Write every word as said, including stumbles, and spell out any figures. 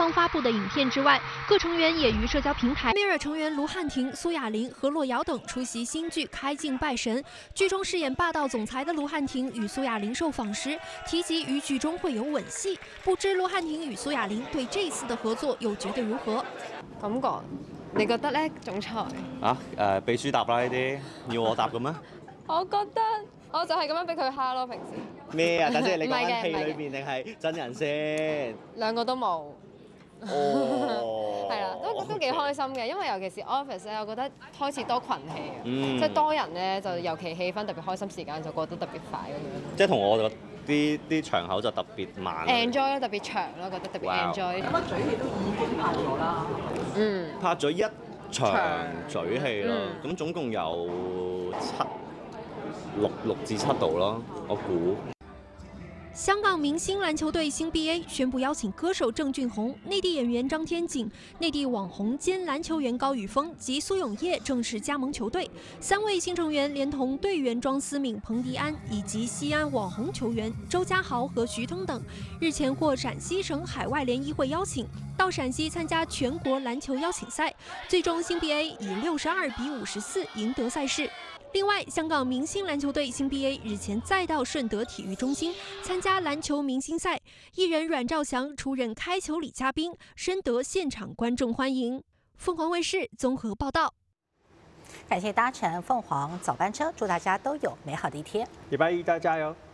方发布的影片之外，各成员也于社交平台。Mirror 成员卢瀚霆、苏亚林和洛瑶等出席新剧《开镜拜神》。剧中饰演霸道总裁的卢瀚霆与苏亚林受訪時提及與劇中會有吻戲，不知盧瀚霆與蘇亞林對這次的合作又覺得如何？ 咁講，你覺得咧，總裁？ 啊誒、呃，秘書答啦呢啲，要我答嘅咩？ 我覺得我就係咁樣俾佢蝦咯，平時。 咩啊？家姐，你講緊戲唔係嘅裏邊定係真人先？ 兩個都冇。 哦， 係啦，都都幾開心嘅，因為尤其是 office 咧，我覺得開始多群戲啊， 嗯、 即係多人咧，就尤其氣氛特別開心，時間就過得特別快咁樣。 即係同我個啲啲場口就特別慢。 enjoy 咧特別長咯，覺得特別 enjoy。 咁啊，嘴戲都已經拍咗啦。 嗯， 拍咗一場嘴戲啦，咁、 嗯、 總共有七六六至七度啦，我估。 香港明星籃球隊新 B A 宣布邀請歌手鄭俊弘、內地演員張天錦、內地網紅兼籃球員高宇峰及蘇永業正式加盟球隊。三位新成員連同隊員莊思敏、彭迪安以及西安網紅球員周家豪和徐騰等，日前獲陝西省海外聯誼會邀請，到陝西參加全國籃球邀請賽，最終新 B A 以六十二比五十四贏得賽事。另外，香港明星籃球隊新 B A 日前再到順德體育中心參加籃球明星賽，藝人阮兆祥出任開球禮嘉賓，深得現場觀眾歡迎。鳳凰衛視綜合報道。 感謝搭乘鳳凰早班車，祝大家都有美好的一天。 禮拜一大家加油！